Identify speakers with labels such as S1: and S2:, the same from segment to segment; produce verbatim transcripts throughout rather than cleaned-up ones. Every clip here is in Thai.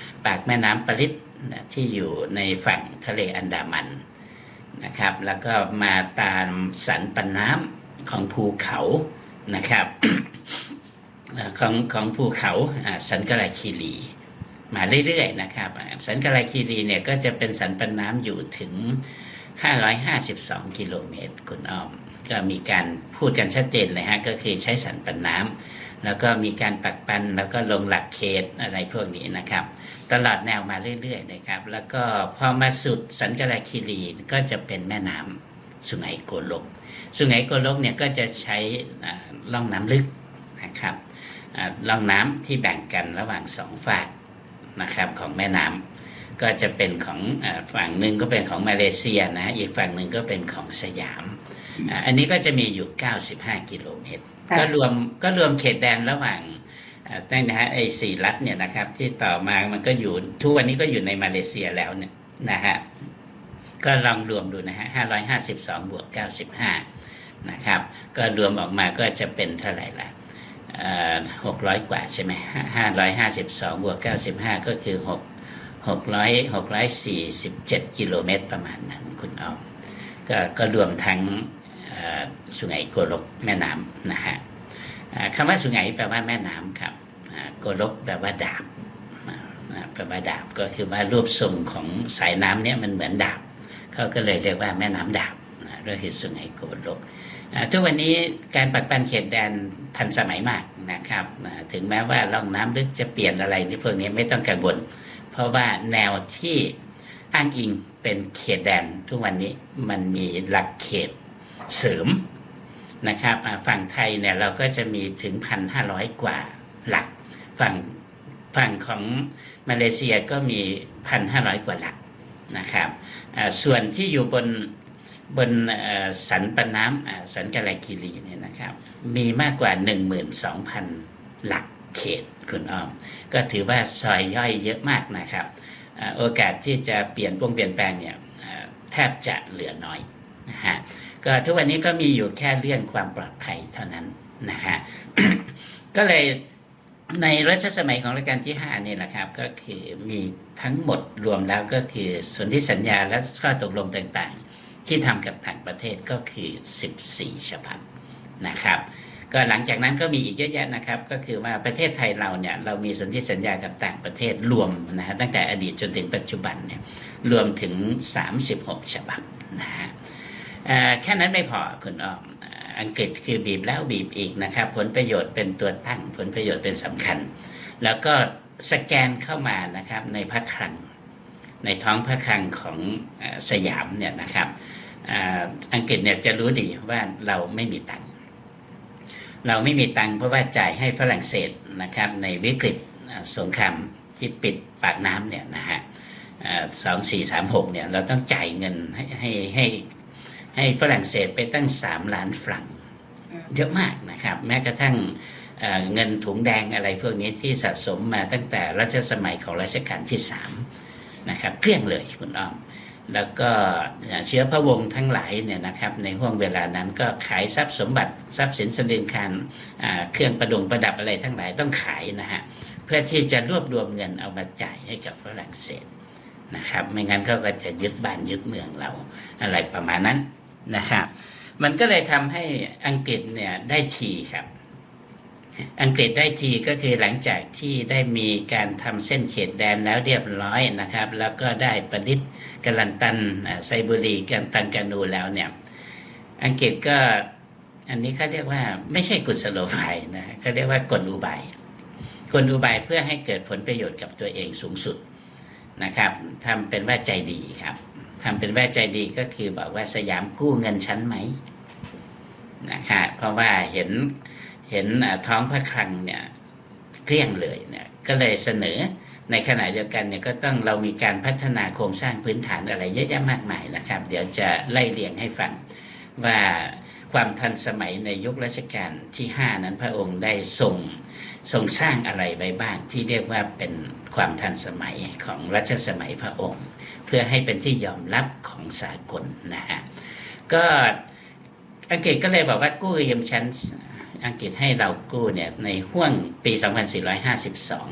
S1: ปากแม่น้ำปริตนะที่อยู่ในฝั่งทะเลอันดามันนะครับแล้วก็มาตามสันปันน้ำของภูเขานะครับ ของของภูเขาสันกลาคีรีมาเรื่อยๆนะครับสันกลาคีรีเนี่ยก็จะเป็นสันปันน้ำอยู่ถึงห้าร้อยห้าสิบสองกิโลเมตรคุณอ้อมก็มีการพูดกันชัดเจนเลยฮะก็คือใช้สันปันน้ำแล้วก็มีการปักปันแล้วก็ลงหลักเขตอะไรพวกนี้นะครับตลอดแนวมาเรื่อยๆนะครับแล้วก็พอมาสุดสันกลาคีรีก็จะเป็นแม่น้ำสุไหงโกลกสุไหงโกลกเนี่ยก็จะใช้ล่องน้ำลึกนะครับล่องน้ำที่แบ่งกันระหว่างสองฝั่งนะครับของแม่น้ำก็จะเป็นของฝั่งหนึ่งก็เป็นของมาเลเซียนะอีกฝั่งหนึ่งก็เป็นของสยามอันนี้ก็จะมีอยู่เก้าสิบห้ากิโลเมตรก็รวมก็รวมเขตแดนระหว่างตั้งนะฮะไอ้สี่รัฐเนี่ยนะครับที่ต่อมามันก็อยู่ทุกวันนี้ก็อยู่ในมาเลเซียแล้วเนี่ยนะฮะก็ลองรวมดูนะฮะห้าร้อยห้าสิบสองบวกเก้าสิบห้านะครับก็รวมออกมาก็จะเป็นเท่าไหร่ล่ะหกร้อยกว่าใช่ไหมห้าร้อยห้าสิบสองบวกเก้าสิบห้าก็คือหกหกร้อยหกร้อยสี่สิบเจ็ดกิโลเมตรประมาณนั้นคุณอ้อมก็ก็รวมทั้งสุไหงโกลกแม่น้ำนะฮะคำว่าสุไหงแปลว่าแม่น้ำครับโกลกแปลว่าดาบแปลว่าดาบก็คือว่ารูปทรงของสายน้ำเนี้ยมันเหมือนดาบเขาก็เลยเรียกว่าแม่น้ำดาบก็คือสุไหงโกลกทุกวันนี้การปักปันเขตแดนทันสมัยมากนะครับถึงแม้ว่าล่องน้ำลึกจะเปลี่ยนอะไรนี่พวกนี้ไม่ต้องกังวลเพราะว่าแนวที่อ้างอิงเป็นเขตแดนทุกวันนี้มันมีหลักเขตเสริมนะครับฝั่งไทยเนี่ยเราก็จะมีถึง หนึ่งพันห้าร้อย กว่าหลักฝั่งฝั่งของมาเลเซียก็มี หนึ่งพันห้าร้อย กว่าหลักนะครับส่วนที่อยู่บนบนสันปันน้ำสันกลาคีรีเนี่ยนะครับมีมากกว่า หนึ่งหมื่นสองพัน หลักเขตคุณอ้อมก็ถือว่าซอยย่อยเยอะมากนะครับโอกาสที่จะเปลี่ยนวงเปลี่ยนแปลงเนี่ยแทบจะเหลือน้อยนะฮะก็ทุกวันนี้ก็มีอยู่แค่เรื่องความปลอดภัยเท่านั้นนะฮะ ก็เลยในรัชสมัยของรัชกาลที่ห้านี่แหละครับก็คือมีทั้งหมดรวมแล้วก็คือสนธิสัญญาและข้อตกลงต่างๆที่ทำกับต่างประเทศก็คือสิบสี่ฉบับนะครับก็หลังจากนั้นก็มีอีกเยอะแยะนะครับก็คือว่าประเทศไทยเราเนี่ยเรามีสนธิสัญญากับต่างประเทศรวมนะฮะตั้งแต่อดีตจนถึงปัจจุบันเนี่ยรวมถึงสามสิบหกฉบับนะฮะแค่นั้นไม่พอคุณอ้อมอังกฤษคือบีบแล้วบีบอีกนะครับผลประโยชน์เป็นตัวตั้งผลประโยชน์เป็นสำคัญแล้วก็สแกนเข้ามานะครับในพระคลังในท้องพระคลังของสยามเนี่ยนะครับอังกฤษเนี่ยจะรู้ดีว่าเราไม่มีตังค์เราไม่มีตังค์เพราะว่าจ่ายให้ฝรั่งเศสนะครับในวิกฤตสงครามที่ปิดปากน้ำเนี่ยนะฮะสองสี่สามหกเนี่ยเราต้องจ่ายเงินให้ให้ให้ให้ฝรั่งเศสไปตั้งสามล้านฟรังเยอะมากนะครับแม้กระทั่งเงินถุงแดงอะไรพวกนี้ที่สะสมมาตั้งแต่รัชสมัยของรัชกาลที่สามนะครับเกลี้ยงเลยคุณอ้อมแล้วก็เชื้อพระวงศ์ทั้งหลายเนี่ยนะครับในห่วงเวลานั้นก็ขายทรัพย์สมบัติทรัพย์สินสริงคารเครื่องประดงประดับอะไรทั้งหลายต้องขายนะฮะเพื่อที่จะรวบรวมเงินเอามาจ่ายให้กับฝรั่งเศสนะครับไม่งั้นเขาก็จะยึดบ้านยึดเมืองเราอะไรประมาณนั้นนะครับมันก็เลยทำให้อังกฤษเนี่ยได้ทีครับอังกฤษได้ทีก็คือหลังจากที่ได้มีการทำเส้นเขตแดนแล้วเรียบร้อยนะครับแล้วก็ได้ประดิษฐ์กัลันตันไซบุรีกันตันกานูแล้วเนี่ยอังกฤษก็อันนี้เขาเรียกว่าไม่ใช่กุศโลบายนะเขาเรียกว่ากลอุบายกลอุบายเพื่อให้เกิดผลประโยชน์กับตัวเองสูงสุดนะครับทำเป็นว่าใจดีครับทำเป็นว่าใจดีก็คือบอกว่าสยามกู้เงินฉันไหมนะครับเพราะว่าเห็นเห็นท้องพระคลังเนี่ยเกลี้ยงเลยเนี่ยก็เลยเสนอในขณะเดียวกันเนี่ยก็ต้องเรามีการพัฒนาโครงสร้างพื้นฐานอะไรเยอะแยะมากมายนะครับเดี๋ยวจะไล่เรียงให้ฟังว่าความทันสมัยในยุครัชกาลที่ห้านั้นพระองค์ได้ทรงทรงสร้างอะไรไว้บ้างที่เรียกว่าเป็นความทันสมัยของรัชสมัยพระองค์เพื่อให้เป็นที่ยอมรับของสากลนะฮะก็อังกฤษก็เลยบอกว่ากู้ยืมชั้นอังกฤษให้เรากู้เนี่ยในห้วงปีสองพันสี่ร้อยห้าสิบสอง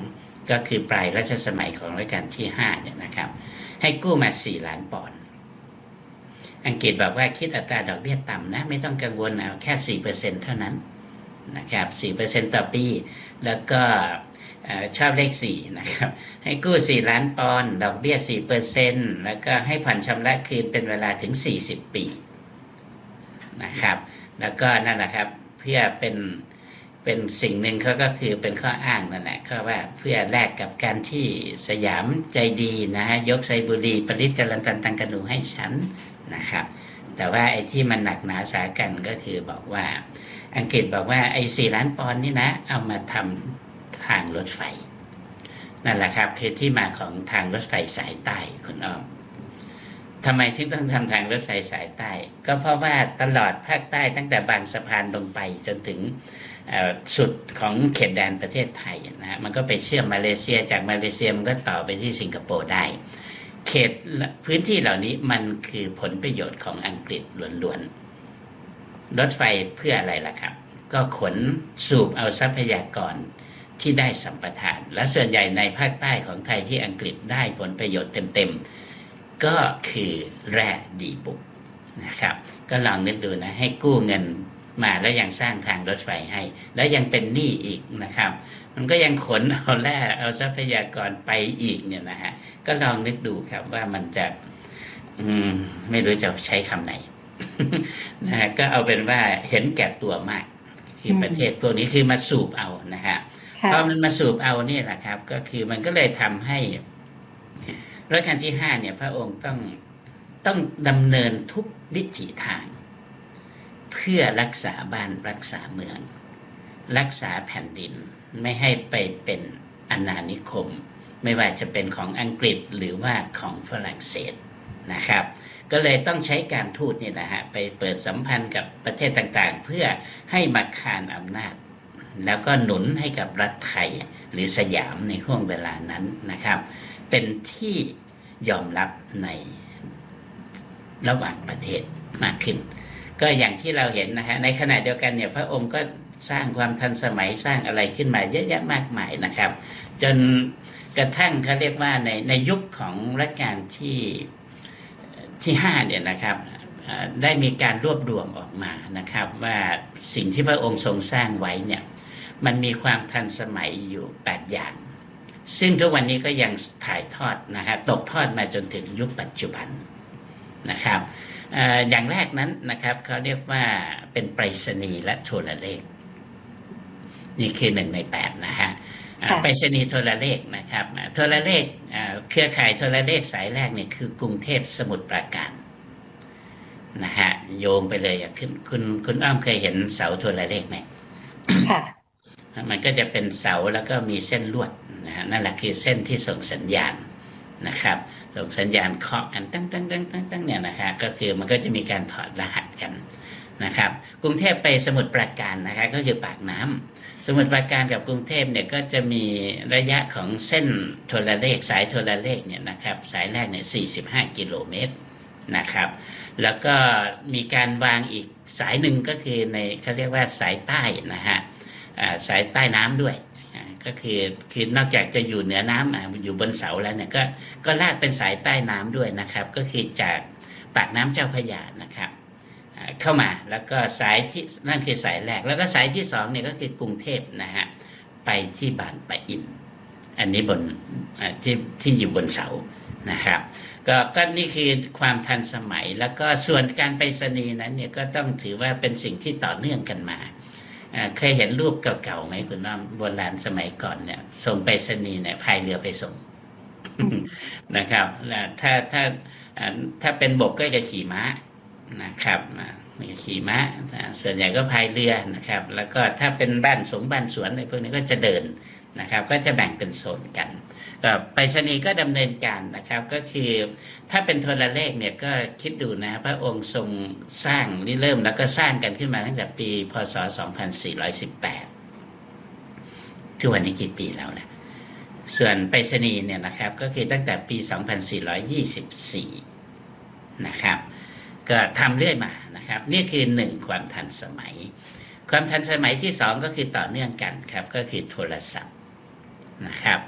S1: ก็คือปลายรัชสมัยของรัชกาลที่ห้าเนี่ยนะครับให้กู้มาสี่ล้านปอนด์อังกฤษบอกว่าคิดอัตราดอกเบี้ยต่ำนะไม่ต้องกังวลเอาแค่ สี่เปอร์เซ็นต์ เท่านั้นนะครับ สี่เปอร์เซ็นต์ ต่อปีแล้วก็ชอบเลขสี่นะครับให้กู้สี่ล้านปอนด์ดอกเบี้ย สี่เปอร์เซ็นต์ แล้วก็ให้ผ่อนชำระคืนเป็นเวลาถึงสี่สิบปีนะครับแล้วก็นั่นแหละครับเพื่อเป็นเป็นสิ่งหนึ่งเขาก็คือเป็นข้ออ้างนั่นแหละก็ว่าเพื่อแลกกับการที่สยามใจดีนะฮะยกไซบุรีปริศจรัญตันตังกนูให้ฉันนะครับแต่ว่าไอ้ที่มันหนักหนาสากันก็คือบอกว่าอังกฤษบอกว่าไอ้สี่ล้านปอนด์นี่นะเอามาทำทางรถไฟนั่นแหละครับคือที่มาของทางรถไฟสายใต้คุณอ้อมทำไมถึงต้องทำทางรถไฟสายใต้ก็เพราะว่าตลอดภาคใต้ตั้งแต่บางสะพานลงไปจนถึงสุดของเขตแดนประเทศไทยนะฮะมันก็ไปเชื่อมมาเลเซียจากมาเลเซียมันก็ต่อไปที่สิงคโปร์ได้เขตพื้นที่เหล่านี้มันคือผลประโยชน์ของอังกฤษล้วนๆรถไฟเพื่ออะไรล่ะครับก็ขนสูบเอาทรัพยากรที่ได้สัมปทานและส่วนใหญ่ในภาคใต้ของไทยที่อังกฤษได้ผลประโยชน์เต็มๆก็คือแร่ดีบุกนะครับก็ลองนึกดูนะให้กู้เงินมาแล้วยังสร้างทางรถไฟให้แล้วยังเป็นหนี้อีกนะครับมันก็ยังขนเอาแร่เอาทรัพยากรไปอีกเนี่ยนะฮะก็ลองนึกดูครับว่ามันจะอืมไม่รู้จะใช้คำไหน นะฮะก็เอาเป็นว่าเห็นแก่ตัวมากคือประเทศพวกนี้คือมาสูบเอานะฮะพอมันมาสูบเอาเนี่ยแหละครับก็คือมันก็เลยทำให้รัชกาลที่ห้าเนี่ยพระองค์ต้องต้องดำเนินทุกวิถีทางเพื่อรักษาบ้านรักษาเมืองรักษาแผ่นดินไม่ให้ไปเป็นอาณานิคมไม่ว่าจะเป็นของอังกฤษหรือว่าของฝรั่งเศสนะครับก็เลยต้องใช้การทูตนี่แหละฮะไปเปิดสัมพันธ์กับประเทศต่างๆเพื่อให้มาคานอำนาจแล้วก็หนุนให้กับรัฐไทยหรือสยามในห่วงเวลานั้นนะครับเป็นที่ยอมรับในระหว่างประเทศมากขึ้นก็อย่างที่เราเห็นนะฮะในขณะเดียวกันเนี่ยพระองค์ก็สร้างความทันสมัยสร้างอะไรขึ้นมาเยอะแยะมากมายนะครับจนกระทั่งเขาเรียกว่าในในยุคของรัชกาลที่ที่ห้าเนี่ยนะครับได้มีการรวบรวมออกมานะครับว่าสิ่งที่พระองค์ทรงสร้างไว้เนี่ยมันมีความทันสมัยอยู่แปดอย่างซึ่งทุกวันนี้ก็ยังถ่ายทอดนะฮะตกทอดมาจนถึงยุคปัจจุบันนะครับอย่างแรกนั้นนะครับเขาเรียกว่าเป็นไปรษณีย์และโทรเลขนี่คือหนึ่งในแปดนะฮะไปรษณีย์โทรเลขนะครับโทรเลขเครือข่ายโทรเลขสายแรกเนี่ยคือกรุงเทพสมุทรปราการนะฮะโยงไปเลยคุณคุณคุณอ้อมเคยเห็นเสาโทรเลขไหมค่ะมันก็จะเป็นเสาแล้วก็มีเส้นลวดนะฮะนั่นแหละคือเส้นที่ส่งสัญญาณนะครับส่งสัญญาณเคาะกันตั้งตั้งตั้งตั้งตั้งเนี่ยนะฮะก็คือมันก็จะมีการถอดรหัสกันนะครับกรุงเทพไปสมุทรปราการนะครับก็คือปากน้ำสมุทรปราการกับกรุงเทพเนี่ยก็จะมีระยะของเส้นโทรเลขสายโทรเลขเนี่ยนะครับสายแรกเนี่ยสี่สิบห้ากิโลเมตรนะครับแล้วก็มีการวางอีกสายหนึ่งก็คือในเขาเรียกว่าสายใต้นะฮะสายใต้น้ำด้วยก็คือคือนอกจากจะอยู่เหนือน้ำอยู่บนเสาแล้วเนี่ยก็ก็ลากเป็นสายใต้น้ำด้วยนะครับก็คือจากปากน้ำเจ้าพระยานะครับเข้ามาแล้วก็สายที่นั่นคือสายแรกแล้วก็สายที่สองเนี่ยก็คือกรุงเทพนะฮะไปที่บางปะอินอันนี้บนที่ที่อยู่บนเสานะครับก็ก็นี่คือความทันสมัยแล้วก็ส่วนการไปรษณีย์นั้นเนี่ยก็ต้องถือว่าเป็นสิ่งที่ต่อเนื่องกันมาเคยเห็นรูปเก่าๆไหมคุณน้องโบราณสมัยก่อนเนี่ยส่งไปรษณีย์เนี่ยพายเรือไปส่ง นะครับถ้าถ้าถ้าเป็นบกก็จะขี่ม้านะครับขี่ม้าส่วนใหญ่ก็พายเรือนะครับแล้วก็ถ้าเป็นบ้านสงบ้านสวนอะไรพวกนี้ก็จะเดินนะครับก็จะแบ่งเป็นโซนกันก็ไปรษณีย์ก็ดำเนินการนะครับก็คือถ้าเป็นโทรเลขเนี่ยก็คิดดูนะพระองค์ทรงสร้างนี่เริ่มแล้วก็สร้างกันขึ้นมาตั้งแต่ปีพ.ศ. สองพันสี่ร้อยสิบแปดทุกวันนี้กี่ปีแล้วนะส่วนไปรษณีย์เนี่ยนะครับก็คือตั้งแต่ปีสองพันสี่ร้อยยี่สิบสี่นะครับก็ทำเรื่อยมานะครับนี่คือหนึ่งความทันสมัยความทันสมัยที่สองก็คือต่อเนื่องกันครับก็คือโทรศัพท์นะครับ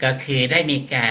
S1: ก็คือได้มีการ